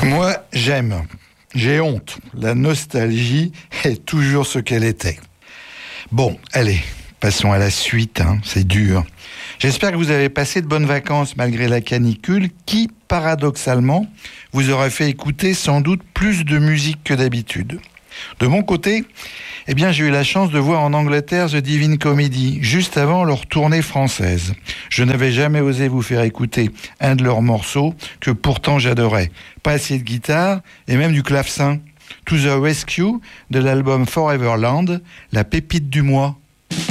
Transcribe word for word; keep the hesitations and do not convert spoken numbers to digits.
Moi, j'aime. J'ai honte. La nostalgie est toujours ce qu'elle était. Bon, allez, passons à la suite, hein, c'est dur. J'espère que vous avez passé de bonnes vacances malgré la canicule qui, paradoxalement, vous aura fait écouter sans doute plus de musique que d'habitude. De mon côté, eh bien, j'ai eu la chance de voir en Angleterre The Divine Comedy, juste avant leur tournée française. Je n'avais jamais osé vous faire écouter un de leurs morceaux que pourtant j'adorais. Pas assez de guitare et même du clavecin. To the Rescue de l'album Foreverland, la pépite du mois.